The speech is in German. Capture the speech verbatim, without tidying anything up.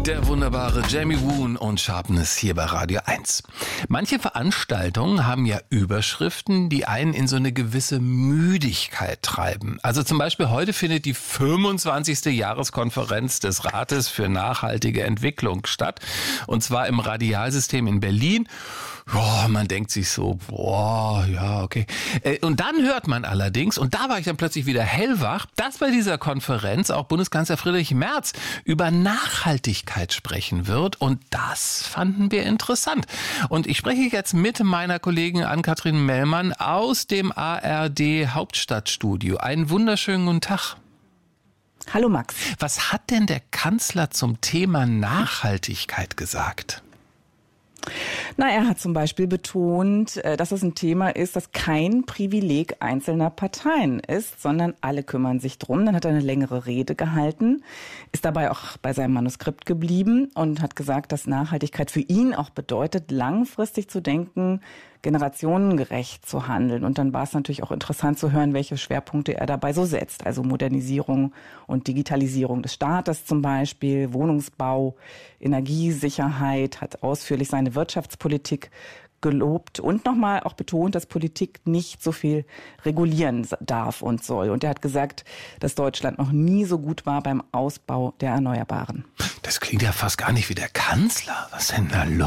Der wunderbare Jamie Woon und Sharpness hier bei Radio eins. Manche Veranstaltungen haben ja Überschriften, die einen in so eine gewisse Müdigkeit treiben. Also zum Beispiel heute findet die fünfundzwanzigste Jahreskonferenz des Rates für nachhaltige Entwicklung statt. Und zwar im Radialsystem in Berlin. Boah, man denkt sich so, boah, ja, okay. Und dann hört man allerdings, und da war ich dann plötzlich wieder hellwach, dass bei dieser Konferenz auch Bundeskanzler Friedrich Merz über Nachhaltigkeit sprechen wird. Und das fanden wir interessant. Und ich spreche jetzt mit meiner Kollegin Ann-Kathrin Mellmann aus dem A R D Hauptstadtstudio. Einen wunderschönen guten Tag. Hallo Max. Was hat denn der Kanzler zum Thema Nachhaltigkeit gesagt? Na, er hat zum Beispiel betont, dass es ein Thema ist, das kein Privileg einzelner Parteien ist, sondern alle kümmern sich drum. Dann hat er eine längere Rede gehalten, ist dabei auch bei seinem Manuskript geblieben und hat gesagt, dass Nachhaltigkeit für ihn auch bedeutet, langfristig zu denken, generationengerecht zu handeln. Und dann war es natürlich auch interessant zu hören, welche Schwerpunkte er dabei so setzt. Also Modernisierung und Digitalisierung des Staates zum Beispiel, Wohnungsbau, Energiesicherheit, hat ausführlich seine Wirtschaftspolitik gelobt und nochmal auch betont, dass Politik nicht so viel regulieren darf und soll. Und er hat gesagt, dass Deutschland noch nie so gut war beim Ausbau der Erneuerbaren. Das klingt ja fast gar nicht wie der Kanzler. Was denn da los?